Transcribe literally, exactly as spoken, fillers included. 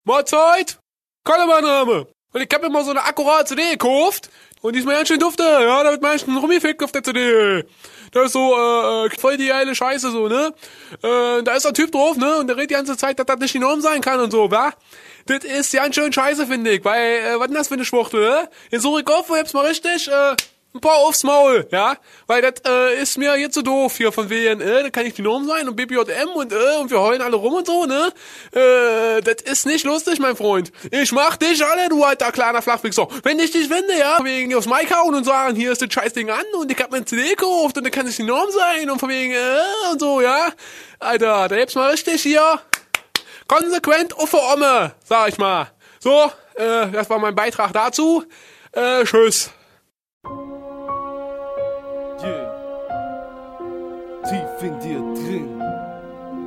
Mahlzeit, Kalle mein Name. Und ich hab mir mal so eine akkurate C D gekauft. Und die ist mir ganz schön dufte, ja, da wird mir ein rumgefickt auf der C D. Das ist so, äh, voll die geile Scheiße, so, ne? Äh, da ist ein Typ drauf, ne? Und der redet die ganze Zeit, dass das nicht die Norm sein kann und so, wa? Das ist ganz schön scheiße, finde ich, weil, äh, was ist denn das für eine Schwuchtel, ne? Jetzt suche ich auf und hab's mal richtig, äh, ein paar aufs Maul, ja? Weil das, äh, ist mir jetzt so doof hier von wegen, äh, da kann ich die Norm sein und B P J M und, äh, und wir heulen alle rum und so, ne? Äh, das ist nicht lustig, mein Freund. Ich mach dich alle, du alter kleiner Flachwichser. Wenn ich dich finde, ja, von wegen aufs Mic hauen und sagen, hier ist das Scheißding an und ich hab mir ein C D gekauft und da kann ich die Norm sein und von wegen, äh, und so, ja? Alter, da hebt's mal richtig hier konsequent auf der Omme, sag ich mal. So, äh, das war mein Beitrag dazu. Äh, tschüss. Yeah. Tief in dir